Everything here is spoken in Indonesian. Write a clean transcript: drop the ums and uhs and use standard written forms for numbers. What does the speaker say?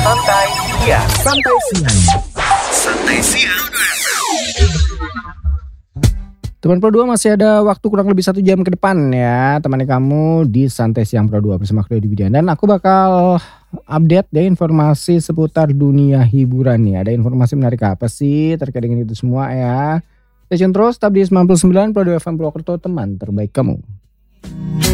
Santai siang. Teman Pro 2 masih ada waktu kurang lebih 1 jam ke depan ya. Temani kamu di Santai Siang Pro 2 bersama aku Deddy Widian. Dan aku bakal update deh informasi seputar dunia hiburan nih. Ada informasi menarik apa sih terkait dengan itu semua ya. Stay tune terus, tetap di 99 Pro 2 FM Purwokerto, teman terbaik kamu.